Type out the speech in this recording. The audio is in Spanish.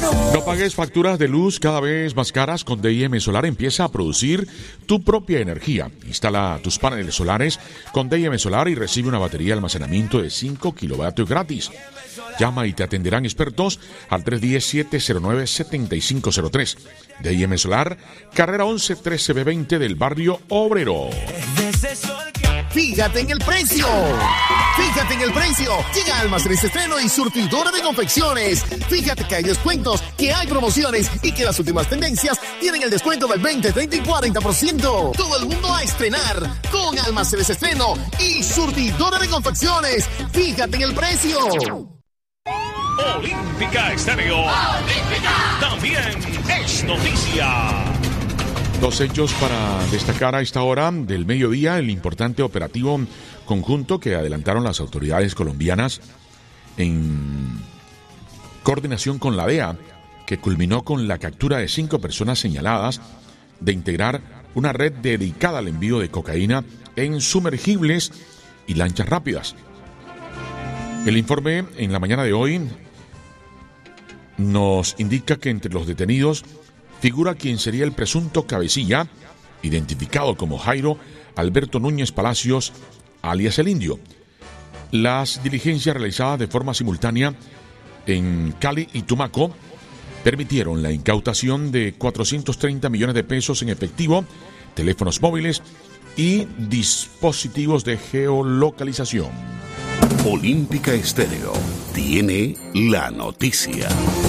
No pagues facturas de luz cada vez más caras. Con D&M Solar empieza a producir tu propia energía. Instala tus paneles solares con D&M Solar y recibe una batería de almacenamiento de 5 kilovatios gratis. Llama y te atenderán expertos al 310-709-7503. D&M Solar, carrera 11-13B20 del barrio Obrero. Fíjate en el precio. Fíjate en el precio. Llega Almacenes Estreno y Surtidora de Confecciones. Fíjate que hay descuentos, que hay promociones y que las últimas tendencias tienen el descuento del 20, 30 y 40%. Todo el mundo a estrenar con Almacenes Estreno y Surtidora de Confecciones. Fíjate en el precio. Olímpica Estéreo. Olímpica. También es noticia. Dos hechos para destacar a esta hora del mediodía: el importante operativo conjunto que adelantaron las autoridades colombianas en coordinación con la DEA, que culminó con la captura de 5 personas señaladas de integrar una red dedicada al envío de cocaína en sumergibles y lanchas rápidas. El informe en la mañana de hoy nos indica que entre los detenidos figura quien sería el presunto cabecilla, identificado como Jairo Alberto Núñez Palacios, alias El Indio. Las diligencias realizadas de forma simultánea en Cali y Tumaco permitieron la incautación de 430 millones de pesos en efectivo, teléfonos móviles y dispositivos de geolocalización. Olímpica Estéreo tiene la noticia.